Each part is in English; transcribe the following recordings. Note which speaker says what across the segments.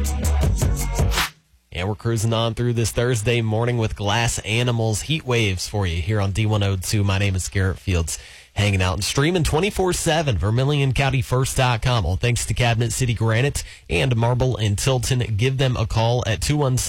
Speaker 1: And we're cruising on through this Thursday morning with Glass Animals Heat Waves for you here on D102. My name is Garrett Fields, hanging out and streaming 24/7, VermilionCountyFirst.com. Well, thanks to Cabinet City Granite and Marble and Tilton. Give them a call at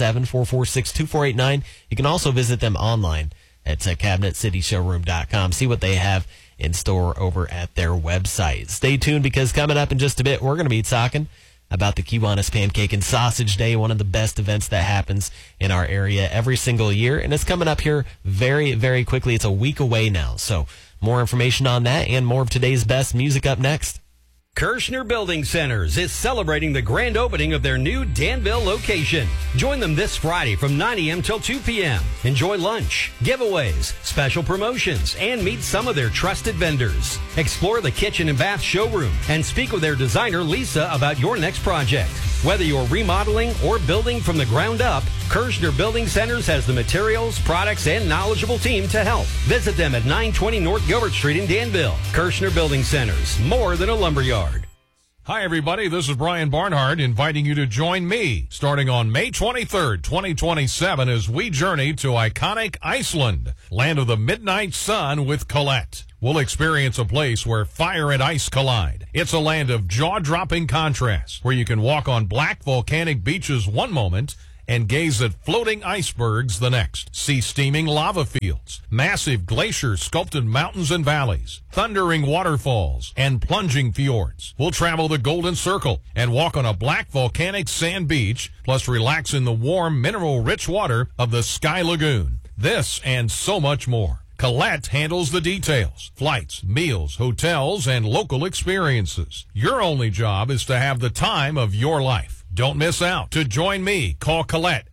Speaker 1: 217-446-2489. You can also visit them online at CabinetCityShowroom.com. See what they have in store over at their website. Stay tuned, because coming up in just a bit, we're going to be talking about the Kiwanis Pancake and Sausage Day, one of the best events that happens in our area every single year. And it's coming up here very, very quickly. It's a week away now. So more information on that and more of today's best music up next.
Speaker 2: Kirschner Building Centers is celebrating the grand opening of their new Danville location. Join them this Friday from 9 a.m. till 2 p.m. Enjoy lunch, giveaways, special promotions, and meet some of their trusted vendors. Explore the kitchen and bath showroom and speak with their designer, Lisa, about your next project. Whether you're remodeling or building from the ground up, Kirschner Building Centers has the materials, products, and knowledgeable team to help. Visit them at 920 North Gilbert Street in Danville. Kirschner Building Centers, more than a lumberyard.
Speaker 3: Hi, everybody. This is Brian Barnhart inviting you to join me starting on May 23rd, 2027, as we journey to iconic Iceland, land of the midnight sun with Colette. We'll experience a place where fire and ice collide. It's a land of jaw-dropping contrasts where you can walk on black volcanic beaches one moment and gaze at floating icebergs the next. See steaming lava fields, massive glacier-sculpted mountains and valleys, thundering waterfalls, and plunging fjords. We'll travel the Golden Circle and walk on a black volcanic sand beach, plus relax in the warm, mineral-rich water of the Sky Lagoon. This and so much more. Colette handles the details: flights, meals, hotels, and local experiences. Your only job is to have the time of your life. Don't miss out. To join me, call Colette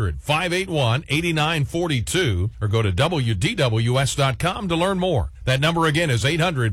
Speaker 3: 800-581-8942 or go to WDWS.com to learn more. That number again is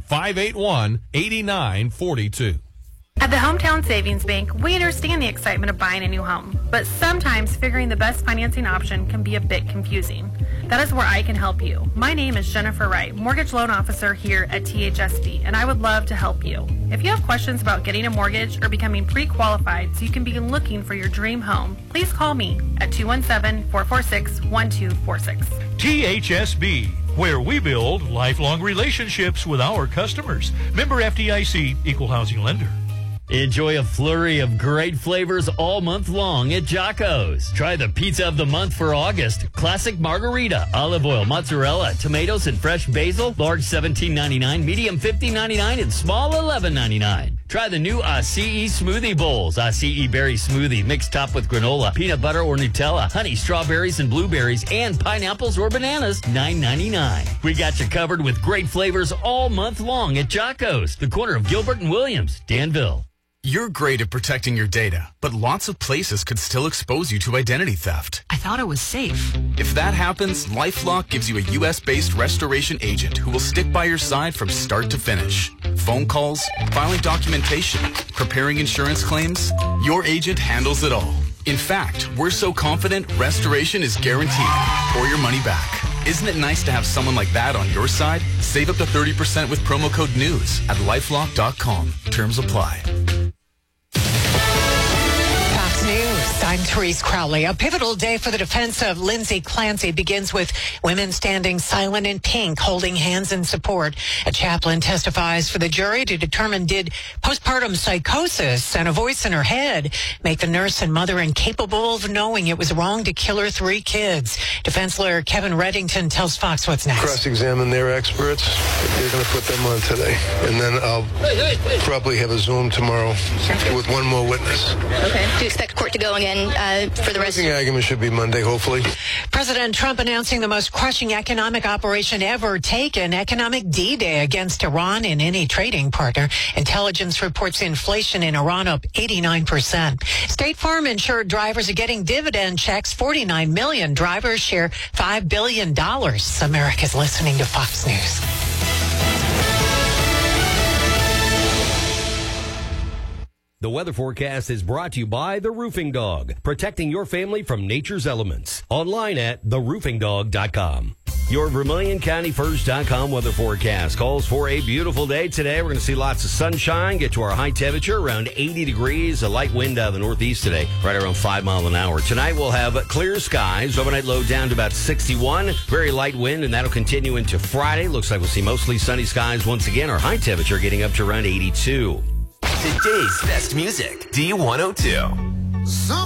Speaker 3: 800-581-8942.
Speaker 4: At the Hometown Savings Bank, we understand the excitement of buying a new home, but sometimes figuring the best financing option can be a bit confusing. That is where I can help you. My name is Jennifer Wright, Mortgage Loan Officer here at THSB, and I would love to help you. If you have questions about getting a mortgage or becoming pre-qualified so you can begin looking for your dream home, please call me at 217-446-1246.
Speaker 5: THSB, where we build lifelong relationships with our customers. Member FDIC, Equal Housing Lender.
Speaker 6: Enjoy a flurry of great flavors all month long at Jocko's. Try the pizza of the month for August. Classic margarita, olive oil, mozzarella, tomatoes, and fresh basil. Large $17.99, medium $15.99, and small $11.99. Try the new Acai smoothie bowls. Acai berry smoothie, mixed top with granola, peanut butter or Nutella, honey, strawberries and blueberries, and pineapples or bananas, $9.99. We got you covered with great flavors all month long at Jocko's, the corner of Gilbert and Williams, Danville.
Speaker 7: You're great at protecting your data, but lots of places could still expose you to identity theft.
Speaker 8: I thought it was safe.
Speaker 7: If that happens, LifeLock gives you a U.S.-based restoration agent who will stick by your side from start to finish. Phone calls, filing documentation, preparing insurance claims, your agent handles it all. In fact, we're so confident restoration is guaranteed or your money back. Isn't it nice to have someone like that on your side? Save up to 30% with promo code NEWS at LifeLock.com. Terms apply.
Speaker 9: News. I'm Therese Crowley. A pivotal day for the defense of Lindsay Clancy begins with women standing silent in pink, holding hands in support. A chaplain testifies for the jury to determine did postpartum psychosis and a voice in her head make the nurse and mother incapable of knowing it was wrong to kill her 3 kids. Defense lawyer Kevin Reddington tells Fox what's next.
Speaker 10: Cross-examine their experts. They're going to put them on today. And then I'll probably have a Zoom tomorrow with one more witness.
Speaker 11: Okay. Do you expect court to go again for the rest?
Speaker 10: The argument should be Monday, hopefully.
Speaker 9: President Trump announcing the most crushing economic operation ever taken, economic D-Day against Iran and any trading partner. Intelligence reports inflation in Iran up 89%. State Farm insured drivers are getting dividend checks. 49 million drivers share $5 billion. America's listening to Fox News.
Speaker 2: The weather forecast is brought to you by The Roofing Dog, protecting your family from nature's elements. Online at theroofingdog.com. Your VermilionCountyFirst.com weather forecast calls for a beautiful day today. We're going to see lots of sunshine, get to our high temperature around 80 degrees, a light wind out of the northeast today, right around 5 miles an hour. Tonight we'll have clear skies, overnight low down to about 61, very light wind, and that'll continue into Friday. Looks like we'll see mostly sunny skies once again. Our high temperature getting up to around 82.
Speaker 8: Today's best music, D102.